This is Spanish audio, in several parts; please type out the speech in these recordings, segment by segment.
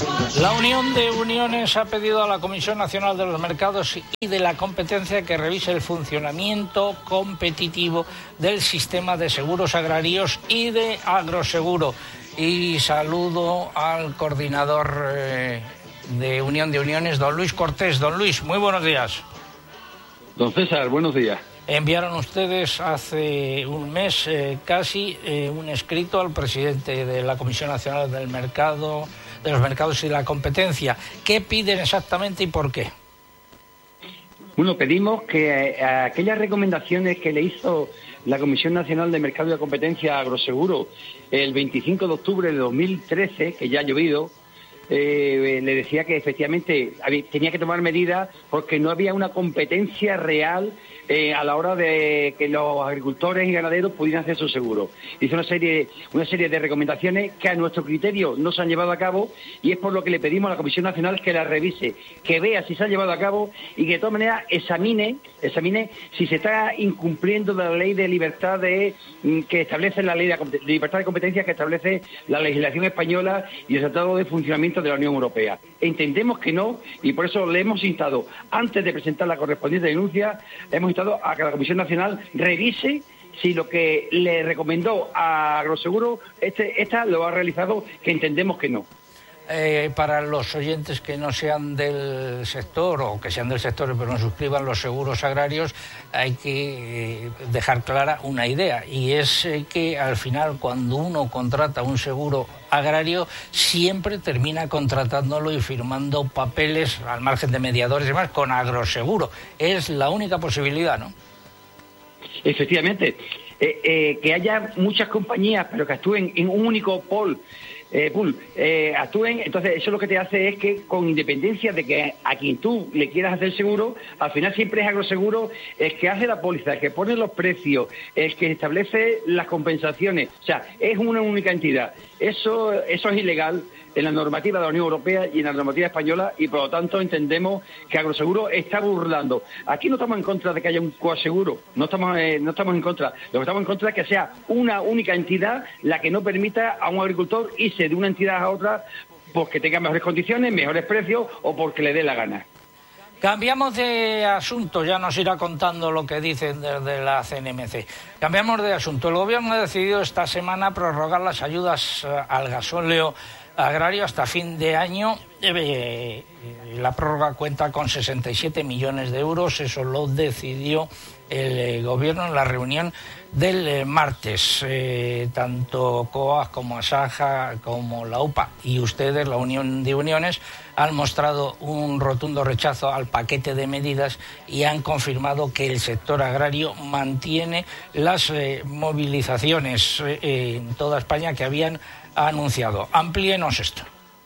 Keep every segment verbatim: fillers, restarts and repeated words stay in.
La Unión de Uniones ha pedido a la Comisión Nacional de los Mercados y de la Competencia que revise el funcionamiento competitivo del sistema de seguros agrarios y de agroseguro. Y saludo al coordinador eh, de Unión de Uniones, don Luis Cortés. Don Luis, muy buenos días. Don César, buenos días. Enviaron ustedes hace un mes eh, casi eh, un escrito al presidente de la Comisión Nacional del Mercado, de los Mercados y de la Competencia. ¿Qué piden exactamente y por qué? Bueno, pedimos que eh, aquellas recomendaciones que le hizo la Comisión Nacional de Mercado y de Competencia a Agroseguro el veinticinco de octubre de dos mil trece, que ya ha llovido, Eh, le decía que efectivamente había, tenía que tomar medidas porque no había una competencia real eh, a la hora de que los agricultores y ganaderos pudieran hacer su seguro. Hizo una serie, una serie de recomendaciones que a nuestro criterio no se han llevado a cabo, y es por lo que le pedimos a la Comisión Nacional que las revise, que vea si se ha llevado a cabo y que de todas maneras examine, examine si se está incumpliendo de la ley de libertad de que establece la ley de libertad de competencia que establece la legislación española y el Tratado de Funcionamiento de la Unión Europea. Entendemos que no, y por eso le hemos instado, antes de presentar la correspondiente denuncia, hemos instado a que la Comisión Nacional revise si lo que le recomendó a Agroseguro este, esta lo ha realizado, que entendemos que no. Eh, para los oyentes que no sean del sector o que sean del sector pero no suscriban los seguros agrarios, hay que eh, dejar clara una idea, y es eh, que al final cuando uno contrata un seguro agrario siempre termina contratándolo y firmando papeles al margen de mediadores y demás con Agroseguro. Es la única posibilidad, ¿no? Efectivamente, eh, eh, que haya muchas compañías pero que actúen en un único pool Eh, pool, eh, actúen, entonces eso lo que te hace es que, con independencia de que a quien tú le quieras hacer seguro, al final siempre es Agroseguro el que hace la póliza, el que pone los precios, el que establece las compensaciones. O sea, es una única entidad. Eso, eso es ilegal en la normativa de la Unión Europea y en la normativa española, y por lo tanto entendemos que Agroseguro está burlando. Aquí no estamos en contra de que haya un coaseguro, no estamos, eh, no estamos en contra. Lo que estamos en contra es que sea una única entidad la que no permita a un agricultor irse de una entidad a otra porque tenga mejores condiciones, mejores precios o porque le dé la gana. Cambiamos de asunto, ya nos irá contando lo que dicen desde la C N M C. Cambiamos de asunto. El Gobierno ha decidido esta semana prorrogar las ayudas al gasóleo agrario hasta fin de año. Eh, la prórroga cuenta con sesenta y siete millones de euros, eso lo decidió el eh, Gobierno en la reunión del eh, martes. Eh, tanto COAG como Asaja como la U P A y ustedes, la Unión de Uniones, han mostrado un rotundo rechazo al paquete de medidas y han confirmado que el sector agrario mantiene las eh, movilizaciones eh, en toda España que habían anunciado. Amplíenos esto.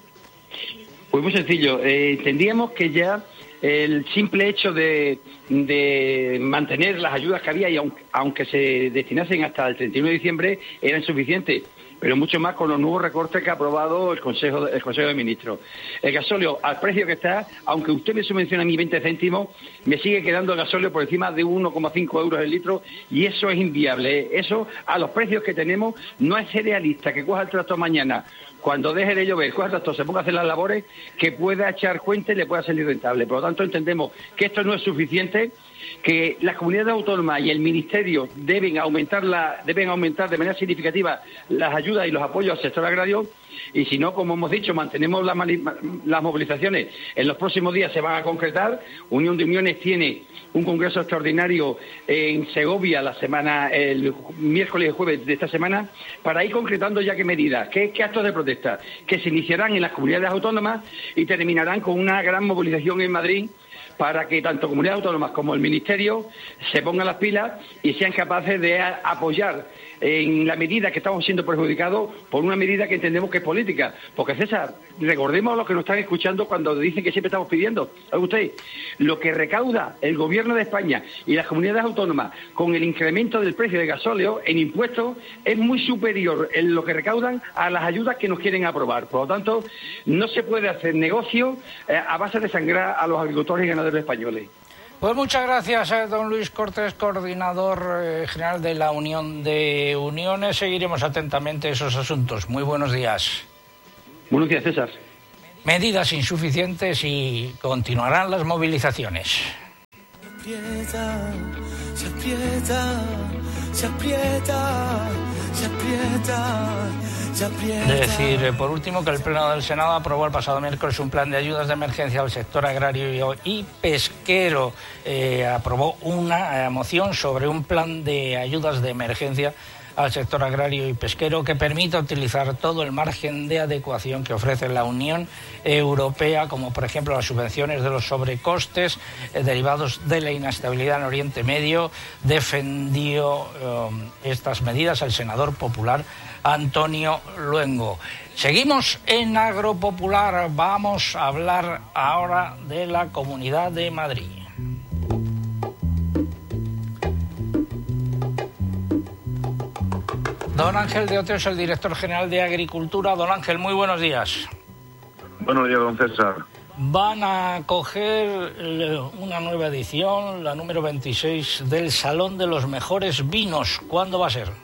Pues muy sencillo. Eh, entendíamos que ya el simple hecho de, de mantener las ayudas que había, y aunque, aunque se destinasen hasta el treinta y uno de diciembre, eran suficientes, pero mucho más con los nuevos recortes que ha aprobado el Consejo, el Consejo de Ministros. El gasóleo, al precio que está, aunque usted me subvenciona a mí veinte céntimos, me sigue quedando el gasóleo por encima de uno coma cinco euros el litro, y eso es inviable. Eso, a los precios que tenemos, no es cerealista que coja el tractor mañana, cuando deje de llover, coja el tractor, se ponga a hacer las labores, que pueda echar cuenta y le pueda salir rentable. Por lo tanto, entendemos que esto no es suficiente, que las comunidades autónomas y el Ministerio deben aumentar, la, deben aumentar de manera significativa las ayudas y los apoyos al sector agrario, y si no, como hemos dicho, mantenemos las, las movilizaciones. En los próximos días se van a concretar. Unión de Uniones tiene un congreso extraordinario en Segovia la semana, el miércoles y jueves de esta semana, para ir concretando ya qué medidas, qué, qué actos de protesta, que se iniciarán en las comunidades autónomas y terminarán con una gran movilización en Madrid, para que tanto comunidades autónomas como el Ministerio se pongan las pilas y sean capaces de apoyar en la medida que estamos siendo perjudicados por una medida que entendemos que es política. Porque, César, recordemos a los que nos están escuchando cuando dicen que siempre estamos pidiendo. ¿Sabe usted? Lo que recauda el Gobierno de España y las comunidades autónomas con el incremento del precio del gasóleo en impuestos es muy superior en lo que recaudan a las ayudas que nos quieren aprobar. Por lo tanto, no se puede hacer negocio eh, a base de sangrar a los agricultores y ganaderos españoles. Pues muchas gracias, eh, don Luis Cortés, coordinador eh, general de la Unión de Uniones. Seguiremos atentamente esos asuntos. Muy buenos días. Buenos días, César. medidas insuficientes y continuarán las movilizaciones. Se aprieta, se aprieta, se aprieta, se aprieta. Decir, por último, que el Pleno del Senado aprobó el pasado miércoles un plan de ayudas de emergencia al sector agrario y pesquero. Eh, aprobó una eh, moción sobre un plan de ayudas de emergencia al sector agrario y pesquero que permita utilizar todo el margen de adecuación que ofrece la Unión Europea, como por ejemplo las subvenciones de los sobrecostes eh, derivados de la inestabilidad en Oriente Medio. Defendió eh, estas medidas el senador popular Antonio Luengo. Seguimos en Agropopular. Vamos a hablar ahora de la Comunidad de Madrid. Don Ángel de Oteo es el director general de Agricultura. Don Ángel, muy buenos días. Buenos días, don César. Van a coger una nueva edición, la número veintiséis, del Salón de los Mejores Vinos. ¿Cuándo va a ser?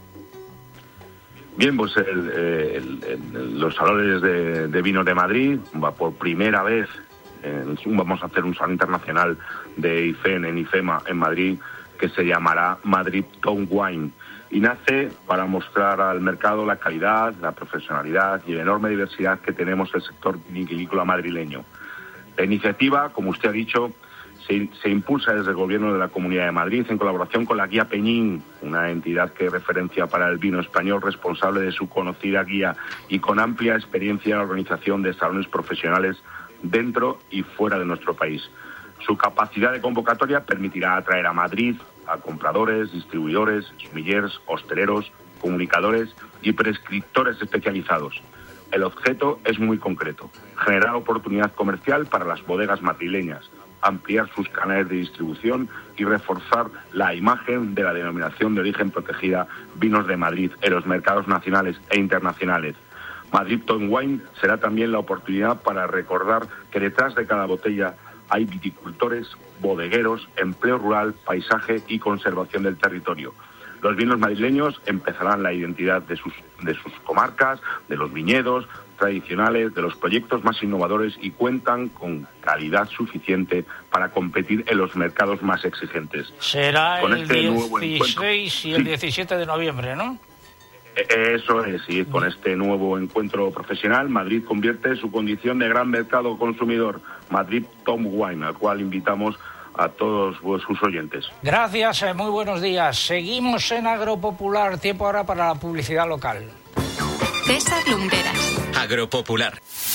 Bien, pues el, el, el, los salones de, de vinos de Madrid, va por primera vez, eh, vamos a hacer un salón internacional de I F E M en IFEMA en Madrid, que se llamará Madrid Town Wine, y nace para mostrar al mercado la calidad, la profesionalidad y la enorme diversidad que tenemos en el sector vitivinícola madrileño. La iniciativa, como usted ha dicho, se, se impulsa desde el Gobierno de la Comunidad de Madrid en colaboración con la Guía Peñín, una entidad que referencia para el vino español, responsable de su conocida guía y con amplia experiencia en la organización de salones profesionales dentro y fuera de nuestro país. Su capacidad de convocatoria permitirá atraer a Madrid a compradores, distribuidores, sumillers, hosteleros, comunicadores y prescriptores especializados. El objeto es muy concreto: generar oportunidad comercial para las bodegas madrileñas, ampliar sus canales de distribución y reforzar la imagen de la denominación de origen protegida Vinos de Madrid en los mercados nacionales e internacionales. Madrid Town Wine será también la oportunidad para recordar que detrás de cada botella hay viticultores, bodegueros, empleo rural, paisaje y conservación del territorio. Los vinos madrileños empezarán la identidad de sus, de sus comarcas, de los viñedos tradicionales, de los proyectos más innovadores, y cuentan con calidad suficiente para competir en los mercados más exigentes. Será con el este dieciséis y el sí. diecisiete de noviembre, ¿no? Eso es, y con este nuevo encuentro profesional, Madrid convierte su condición de gran mercado consumidor, Madrid Town Wine, al cual invitamos a todos sus oyentes. Gracias, muy buenos días. Seguimos en Agropopular, tiempo ahora para la publicidad local. César Lumbreras. Agropopular.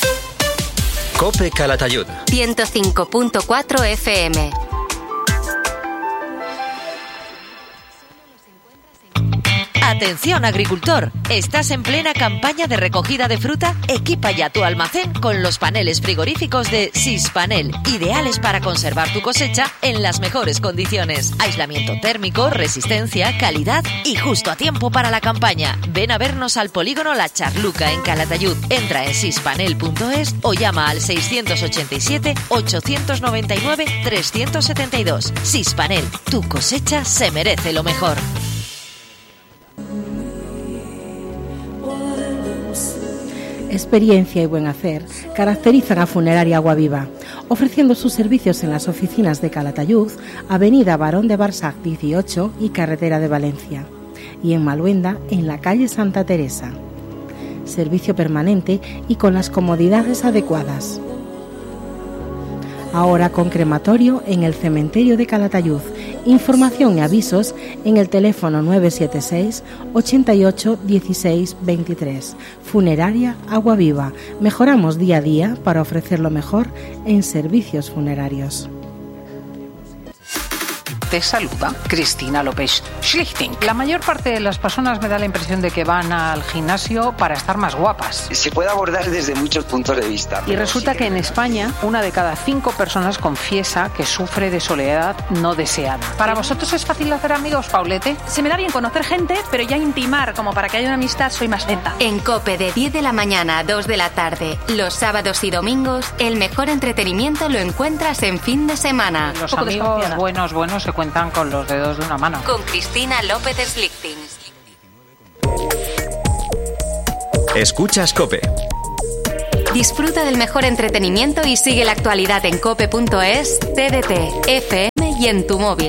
COPE Calatayud. ciento cinco punto cuatro F M. Atención, agricultor, ¿estás en plena campaña de recogida de fruta? Equipa ya tu almacén con los paneles frigoríficos de Sispanel, ideales para conservar tu cosecha en las mejores condiciones. Aislamiento térmico, resistencia, calidad y justo a tiempo para la campaña. Ven a vernos al polígono La Charluca en Calatayud. Entra en sispanel punto es o llama al seiscientos ochenta y siete, ochocientos noventa y nueve, trescientos setenta y dos. Sispanel, tu cosecha se merece lo mejor. Experiencia y buen hacer caracterizan a Funeraria Aguaviva, ofreciendo sus servicios en las oficinas de Calatayud, Avenida Barón de Barsac dieciocho y Carretera de Valencia, y en Maluenda, en la calle Santa Teresa. Servicio permanente y con las comodidades adecuadas. Ahora con crematorio en el cementerio de Calatayud. Información y avisos en el teléfono nueve siete seis, ochenta y ocho, dieciséis, veintitrés. Funeraria Aguaviva. Mejoramos día a día para ofrecer lo mejor en servicios funerarios. Te saluda Cristina López Schlichting. La mayor parte de las personas me da la impresión de que van al gimnasio para estar más guapas. Se puede abordar desde muchos puntos de vista. Y resulta sí que en España una de cada cinco personas confiesa que sufre de soledad no deseada. ¿Para vosotros es fácil hacer amigos, Paulete? Se me da bien conocer gente, pero ya intimar como para que haya una amistad soy más lenta. En COPE de diez de la mañana a dos de la tarde, los sábados y domingos, el mejor entretenimiento lo encuentras en fin de semana. Los amigos buenos, buenos se cuentan con los dedos de una mano. Con Cristina López Schlichting. Escuchas COPE. Disfruta del mejor entretenimiento y sigue la actualidad en cope punto es, T D T, F M y en tu móvil.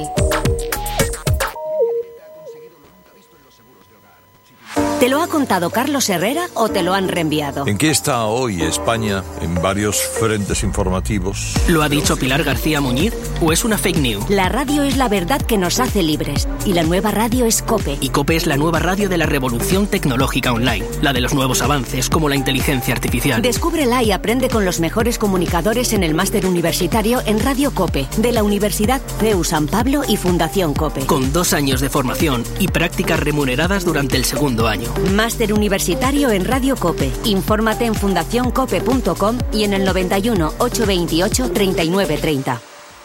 ¿Te lo ha contado Carlos Herrera o te lo han reenviado? ¿En qué está hoy España en varios frentes informativos? ¿Lo ha dicho Pilar García Muñiz o es una fake news? La radio es la verdad que nos hace libres y la nueva radio es COPE. Y COPE es la nueva radio de la revolución tecnológica online, la de los nuevos avances como la inteligencia artificial. Descúbrela y aprende con los mejores comunicadores en el máster universitario en Radio COPE de la Universidad C E U San Pablo y Fundación COPE. Con dos años de formación y prácticas remuneradas durante el segundo año. Máster universitario en Radio COPE. Infórmate en fundación cope punto com y en el noventa y uno, ochocientos veintiocho, treinta y nueve treinta.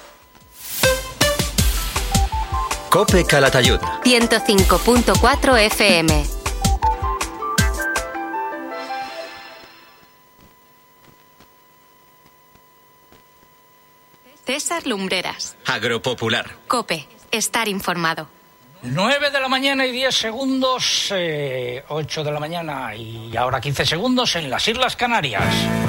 Cope Calatayud. ciento cinco punto cuatro F M. César Lumbreras. Agropopular. Cope. Estar informado. nueve de la mañana y diez segundos, eh, ocho de la mañana y ahora quince segundos en las Islas Canarias.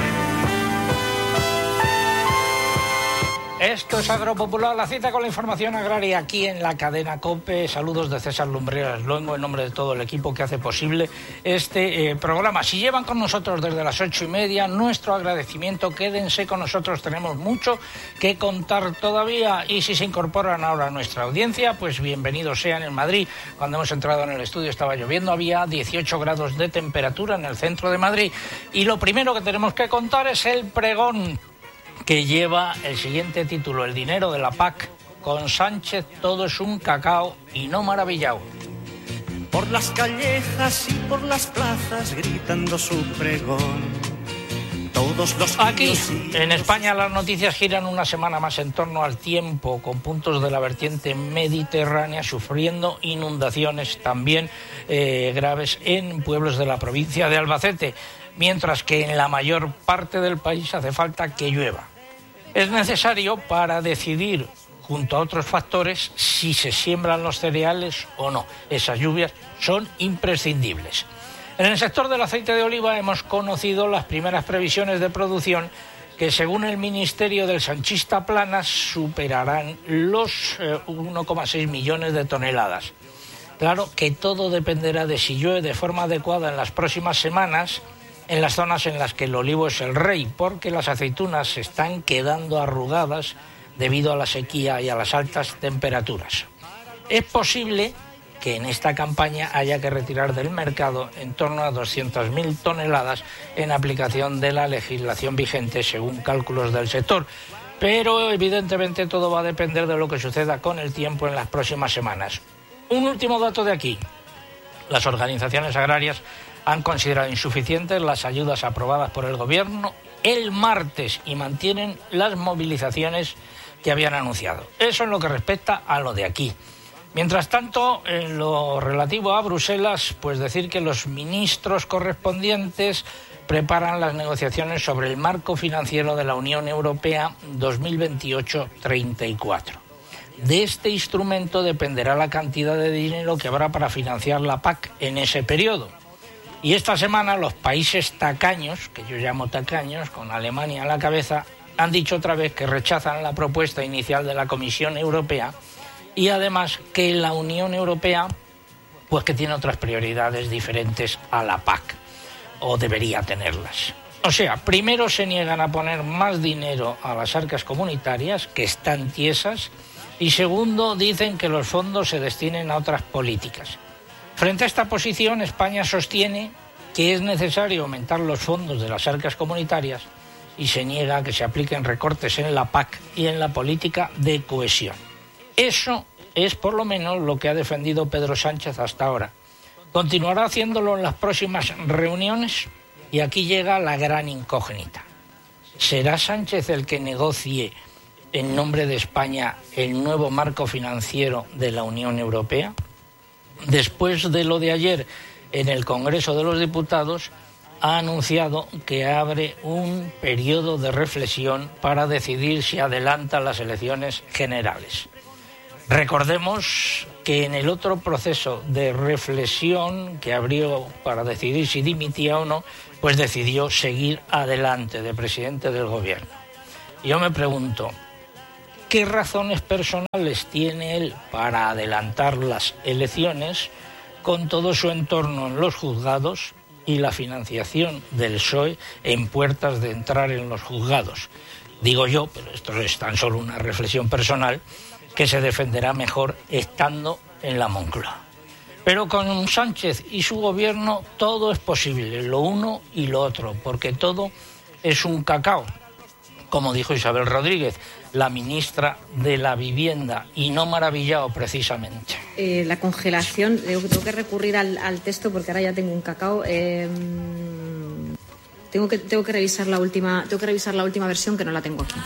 Esto es Agropopular, la cita con la información agraria aquí en la cadena COPE. Saludos de César Lumbreras Luengo en nombre de todo el equipo que hace posible este eh, programa. Si llevan con nosotros desde las ocho y media, nuestro agradecimiento. Quédense con nosotros, tenemos mucho que contar todavía. Y si se incorporan ahora a nuestra audiencia, pues bienvenidos sean. En Madrid, cuando hemos entrado en el estudio estaba lloviendo, había dieciocho grados de temperatura en el centro de Madrid. Y lo primero que tenemos que contar es el pregón que lleva el siguiente título: el dinero de la P A C. Con Sánchez todo es un cacao y no maravillao. Por las callejas y por las plazas gritando su pregón. Todos los Aquí, en España, las noticias giran una semana más en torno al tiempo, con puntos de la vertiente mediterránea sufriendo inundaciones también eh, graves en pueblos de la provincia de Albacete, mientras que en la mayor parte del país hace falta que llueva. Es necesario para decidir, junto a otros factores, si se siembran los cereales o no. Esas lluvias son imprescindibles. En el sector del aceite de oliva hemos conocido las primeras previsiones de producción que, según el Ministerio del Sanchista Planas, superarán los eh, uno coma seis millones de toneladas. Claro que todo dependerá de si llueve de forma adecuada en las próximas semanas en las zonas en las que el olivo es el rey, porque las aceitunas se están quedando arrugadas debido a la sequía y a las altas temperaturas. Es posible que en esta campaña haya que retirar del mercado en torno a doscientas mil toneladas en aplicación de la legislación vigente, según cálculos del sector. Pero evidentemente todo va a depender de lo que suceda con el tiempo en las próximas semanas. Un último dato de aquí. Las organizaciones agrarias han considerado insuficientes las ayudas aprobadas por el Gobierno el martes y mantienen las movilizaciones que habían anunciado. Eso en lo que respecta a lo de aquí. Mientras tanto, en lo relativo a Bruselas, pues decir que los ministros correspondientes preparan las negociaciones sobre el marco financiero de la Unión Europea dos mil veintiocho treinta y cuatro. De este instrumento dependerá la cantidad de dinero que habrá para financiar la P A C en ese periodo. Y esta semana los países tacaños, que yo llamo tacaños, con Alemania a la cabeza, han dicho otra vez que rechazan la propuesta inicial de la Comisión Europea y además que la Unión Europea, pues que tiene otras prioridades diferentes a la P A C, o debería tenerlas. O sea, primero se niegan a poner más dinero a las arcas comunitarias, que están tiesas, y segundo, dicen que los fondos se destinen a otras políticas. Frente a esta posición, España sostiene que es necesario aumentar los fondos de las arcas comunitarias y se niega a que se apliquen recortes en la P A C y en la política de cohesión. Eso es por lo menos lo que ha defendido Pedro Sánchez hasta ahora. ¿Continuará haciéndolo en las próximas reuniones? Y aquí llega la gran incógnita. ¿Será Sánchez el que negocie en nombre de España el nuevo marco financiero de la Unión Europea? Después de lo de ayer en el Congreso de los Diputados, ha anunciado que abre un periodo de reflexión para decidir si adelanta las elecciones generales. Recordemos que en el otro proceso de reflexión que abrió para decidir si dimitía o no, pues decidió seguir adelante de presidente del gobierno. Y yo me pregunto, ¿qué razones personales tiene él para adelantar las elecciones con todo su entorno en los juzgados y la financiación del P S O E en puertas de entrar en los juzgados? Digo yo, pero esto es tan solo una reflexión personal, que se defenderá mejor estando en la Moncloa. Pero con Sánchez y su gobierno todo es posible, lo uno y lo otro, porque todo es un cacao, como dijo Isabel Rodríguez, la ministra de la Vivienda, y no maravillado precisamente. Eh, la congelación, tengo, tengo que recurrir al, al texto porque ahora ya tengo un cacao. Eh, tengo que tengo que revisar la última, tengo que revisar la última versión que no la tengo aquí.